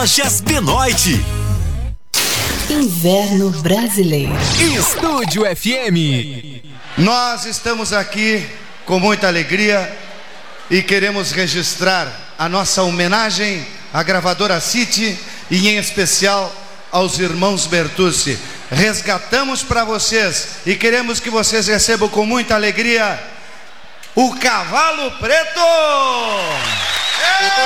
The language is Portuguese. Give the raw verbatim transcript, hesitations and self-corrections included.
Lojas Benoit. Inverno brasileiro. Estúdio F M. Nós estamos aqui com muita alegria e queremos registrar a nossa homenagem à gravadora City e em especial aos irmãos Bertucci. Resgatamos para vocês e queremos que vocês recebam com muita alegria o Cavalo Preto!